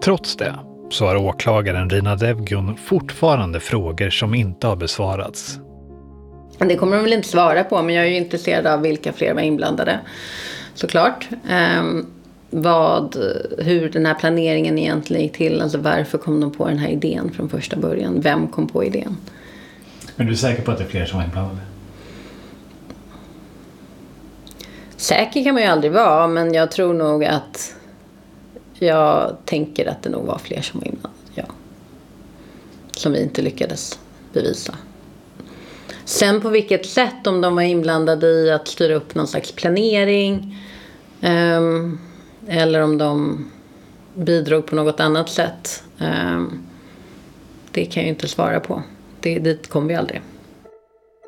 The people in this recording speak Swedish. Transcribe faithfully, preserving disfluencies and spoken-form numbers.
Trots det så har åklagaren Rina Devgun fortfarande frågor som inte har besvarats. Det kommer de väl inte svara på, men jag är ju intresserad av vilka fler var inblandade. Såklart. Um, vad, hur den här planeringen egentligen gick till. Alltså varför kom de på den här idén från första början? Vem kom på idén? Men du är säker på att det är fler som var inblandade? Säker kan man ju aldrig vara, men jag tror nog att jag tänker att det nog var fler som var inblandade, ja. Som vi inte lyckades bevisa. Sen på vilket sätt, om de var inblandade i att styra upp någon slags planering um, eller om de bidrog på något annat sätt, um, det kan jag ju inte svara på. Det, dit kom vi aldrig.